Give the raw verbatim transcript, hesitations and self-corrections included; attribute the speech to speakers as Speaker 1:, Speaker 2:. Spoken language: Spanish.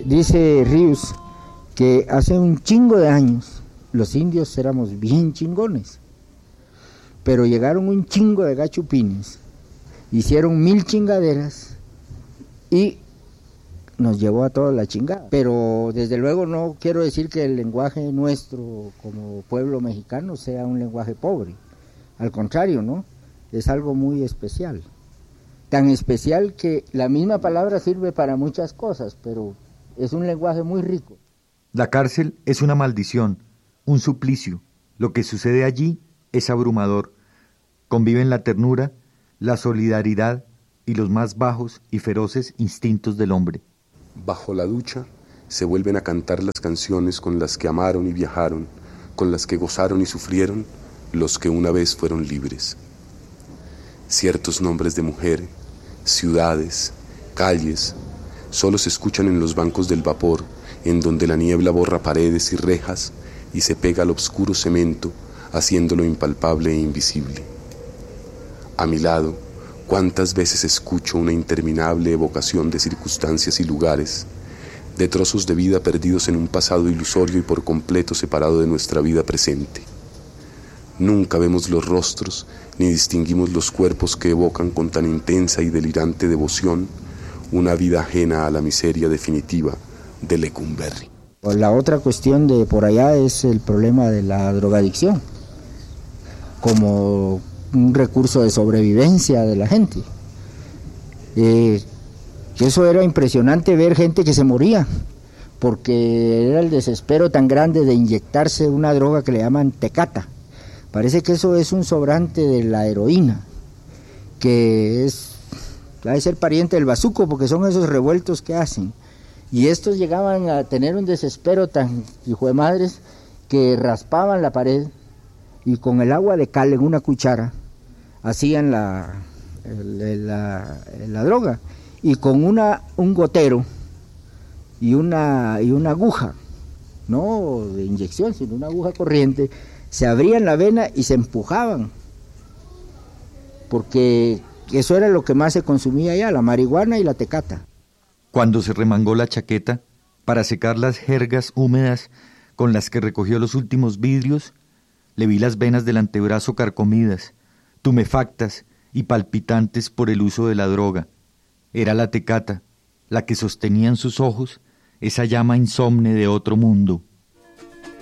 Speaker 1: dice Ríos que hace un chingo de años los indios éramos bien chingones, pero llegaron un chingo de gachupines, hicieron mil chingaderas y nos llevó a toda la chingada. Pero desde luego no quiero decir que el lenguaje nuestro como pueblo mexicano sea un lenguaje pobre, al contrario, ¿no? Es algo muy especial, tan especial que la misma palabra sirve para muchas cosas, pero es un lenguaje muy rico.
Speaker 2: La cárcel es una maldición, un suplicio. Lo que sucede allí es abrumador. Conviven la ternura, la solidaridad y los más bajos y feroces instintos del hombre.
Speaker 3: Bajo la ducha se vuelven a cantar las canciones con las que amaron y viajaron, con las que gozaron y sufrieron los que una vez fueron libres. Ciertos nombres de mujer, ciudades, calles, solo se escuchan en los bancos del vapor, en donde la niebla borra paredes y rejas y se pega al oscuro cemento, haciéndolo impalpable e invisible. A mi lado, cuántas veces escucho una interminable evocación de circunstancias y lugares, de trozos de vida perdidos en un pasado ilusorio y por completo separado de nuestra vida presente. Nunca vemos los rostros ni distinguimos los cuerpos que evocan con tan intensa y delirante devoción una vida ajena a la miseria definitiva de Lecumberri.
Speaker 1: La otra cuestión de por allá es el problema de la drogadicción, como un recurso de sobrevivencia de la gente. Eh, eso era impresionante ver gente que se moría, porque era el desespero tan grande de inyectarse una droga que le llaman tecata. Parece que eso es un sobrante de la heroína, que es, ha de ser pariente del bazuco, porque son esos revueltos que hacen. Y estos llegaban a tener un desespero tan hijo de madres que raspaban la pared y con el agua de cal en una cuchara hacían la, la, la droga, y con una un gotero y una, y una aguja, no de inyección, sino una aguja corriente, se abrían la vena y se empujaban, porque eso era lo que más se consumía allá, la marihuana y la tecata.
Speaker 2: Cuando se remangó la chaqueta para secar las jergas húmedas con las que recogió los últimos vidrios, le vi las venas del antebrazo carcomidas, tumefactas y palpitantes por el uso de la droga. Era la tecata, la que sostenía en sus ojos esa llama insomne de otro mundo.